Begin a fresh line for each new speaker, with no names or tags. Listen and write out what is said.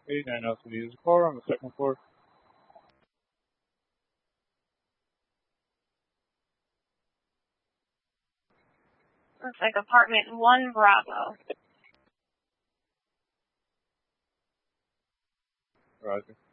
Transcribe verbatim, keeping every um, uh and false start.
eighty-nine L C D is a car on the second floor.
Looks like apartment one Bravo.
Roger.